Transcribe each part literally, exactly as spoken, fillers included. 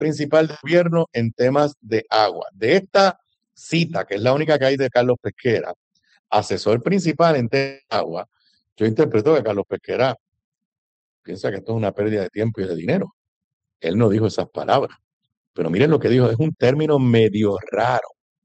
principal del gobierno en temas de agua. De esta cita, que es la única que hay de Carlos Pesquera, asesor principal en temas de agua, yo interpreto que Carlos Pesquera piensa que esto es una pérdida de tiempo y de dinero. Él no dijo esas palabras, pero miren lo que dijo, es un término medio raro,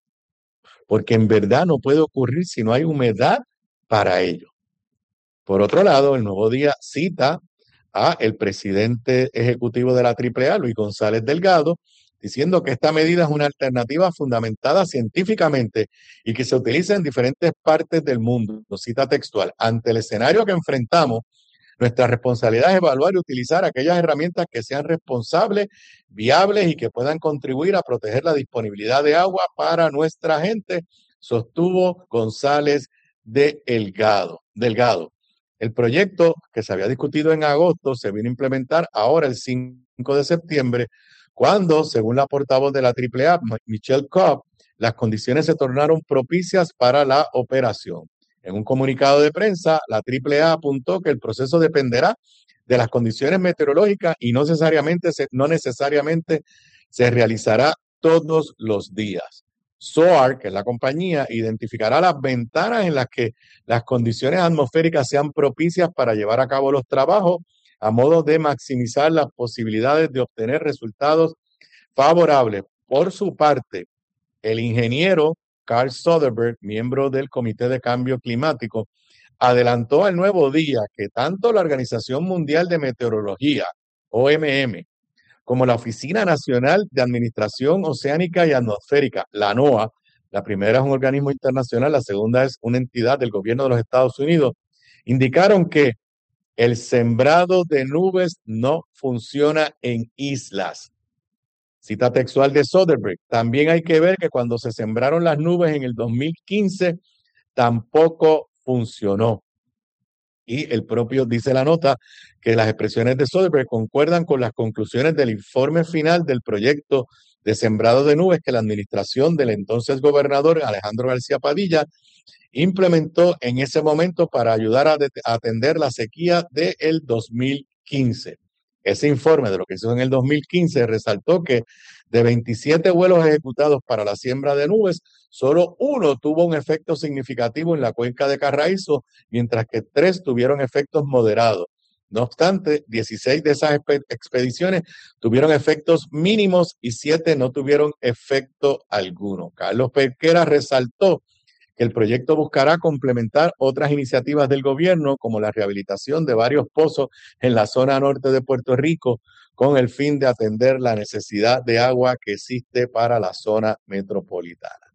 porque en verdad no puede ocurrir si no hay humedad para ello. Por otro lado, el Nuevo Día cita a el presidente ejecutivo de la Triple A, Luis González Delgado, diciendo que esta medida es una alternativa fundamentada científicamente y que se utiliza en diferentes partes del mundo. Cita textual: ante el escenario que enfrentamos, nuestra responsabilidad es evaluar y utilizar aquellas herramientas que sean responsables, viables y que puedan contribuir a proteger la disponibilidad de agua para nuestra gente, sostuvo González de Delgado. Delgado. El proyecto que se había discutido en agosto se vino a implementar ahora el cinco de septiembre, cuando, según la portavoz de la Triple A, Michelle Cobb, las condiciones se tornaron propicias para la operación. En un comunicado de prensa, la Triple A apuntó que el proceso dependerá de las condiciones meteorológicas y no necesariamente se, no necesariamente se realizará todos los días. SOAR, que es la compañía, identificará las ventanas en las que las condiciones atmosféricas sean propicias para llevar a cabo los trabajos, a modo de maximizar las posibilidades de obtener resultados favorables. Por su parte, el ingeniero Carl Soderberg, miembro del Comité de Cambio Climático, adelantó al Nuevo Día que tanto la Organización Mundial de Meteorología, O M M, como la Oficina Nacional de Administración Oceánica y Atmosférica, la NOAA, la primera es un organismo internacional, la segunda es una entidad del gobierno de los Estados Unidos, indicaron que el sembrado de nubes no funciona en islas. Cita textual de Soderberg: también hay que ver que cuando se sembraron las nubes en el dos mil quince, tampoco funcionó. Y el propio dice la nota que las expresiones de Soderberg concuerdan con las conclusiones del informe final del proyecto de sembrado de nubes que la administración del entonces gobernador Alejandro García Padilla implementó en ese momento para ayudar a, a atender la sequía del dos mil quince. Ese informe de lo que hizo en el dos mil quince resaltó que de veintisiete vuelos ejecutados para la siembra de nubes, solo uno tuvo un efecto significativo en la cuenca de Carraízo, mientras que tres tuvieron efectos moderados. No obstante, dieciséis de esas expediciones tuvieron efectos mínimos y siete no tuvieron efecto alguno. Carlos Pesquera resaltó que el proyecto buscará complementar otras iniciativas del gobierno, como la rehabilitación de varios pozos en la zona norte de Puerto Rico, con el fin de atender la necesidad de agua que existe para la zona metropolitana.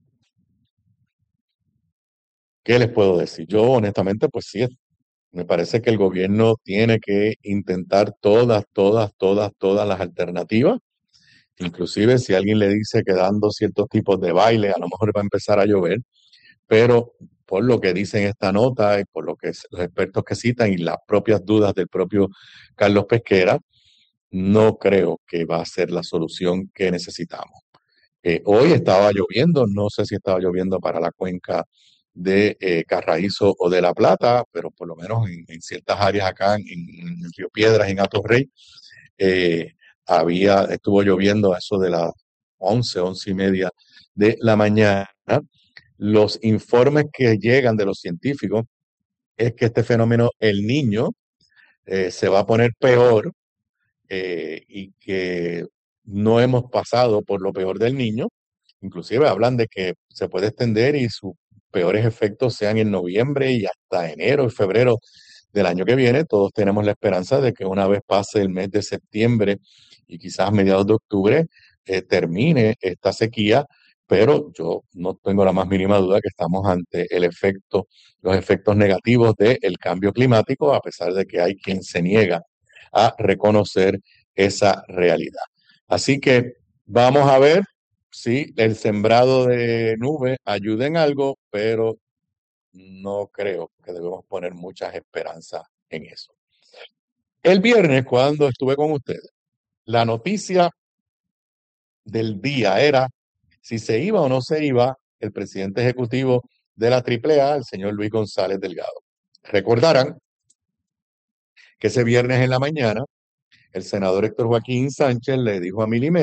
¿Qué les puedo decir? Yo honestamente, pues sí, me parece que el gobierno tiene que intentar todas, todas, todas, todas las alternativas. Inclusive si alguien le dice que dando ciertos tipos de baile, a lo mejor va a empezar a llover, pero por lo que dice en esta nota y por lo que los expertos que citan y las propias dudas del propio Carlos Pesquera, no creo que va a ser la solución que necesitamos. Eh, hoy estaba lloviendo, no sé si estaba lloviendo para la cuenca de eh, Carraízo o de La Plata, pero por lo menos en, en ciertas áreas acá en, en Río Piedras, en Atorrey, eh, había, estuvo lloviendo a eso de las once, once y media de la mañana. Los informes que llegan de los científicos es que este fenómeno, el niño, eh, se va a poner peor eh, y que no hemos pasado por lo peor del niño. Inclusive hablan de que se puede extender y sus peores efectos sean en noviembre y hasta enero y febrero del año que viene. Todos tenemos la esperanza de que una vez pase el mes de septiembre y quizás mediados de octubre eh, termine esta sequía, pero yo no tengo la más mínima duda que estamos ante el efecto, los efectos negativos del cambio climático, a pesar de que hay quien se niega a reconocer esa realidad. Así que vamos a ver si el sembrado de nubes ayuda en algo, pero no creo que debemos poner muchas esperanzas en eso. El viernes, cuando estuve con ustedes, la noticia del día era si se iba o no se iba el presidente ejecutivo de la Triple A, el señor Luis González Delgado. Recordarán que ese viernes en la mañana el senador Héctor Joaquín Sánchez le dijo a Mili